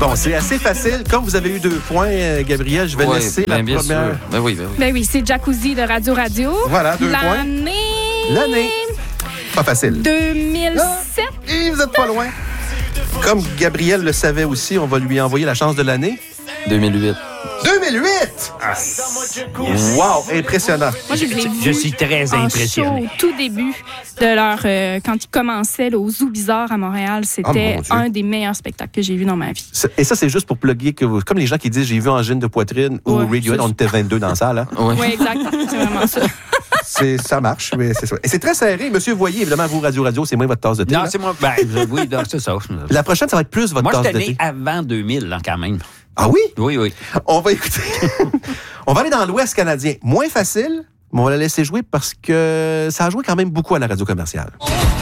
Bon, c'est assez facile. Comme vous avez eu 2 points, Gabriel, je vais laisser la bien première. sûr. Ben oui. Ben oui, c'est Jacuzzi de Radio Radio. Voilà, 2 points. L'année. Pas facile. 2007. Et vous êtes pas loin. Comme Gabriel le savait aussi, on va lui envoyer la chance de l'année. 2008. 2008! Wow, impressionnant. Moi, je les ai Je vus suis très en impressionné. show, au tout début de leur... quand ils commençaient là, au Zoo Bizarre à Montréal, c'était mon Dieu. un des meilleurs spectacles que j'ai vu dans ma vie. Et ça, c'est juste pour plugger que comme les gens qui disent j'ai vu Angine de poitrine ou Ouais, Radiohead, ça, on était 22 dans la salle. Hein? Oui. Oui, exact. C'est vraiment ça. Ça marche, mais c'est ça. Et c'est très serré. Monsieur Voyer, évidemment, vous, Radio, c'est moins votre tasse de thé. Non, là. c'est moi. Ben, oui, non, c'est ça. La prochaine, ça va être plus votre Moi, tasse j'étais de thé. né avant 2000, là, quand même. Ah oui? Oui. On va écouter. On va aller dans l'Ouest canadien. Moins facile, mais on va la laisser jouer parce que ça a joué quand même beaucoup à la radio commerciale.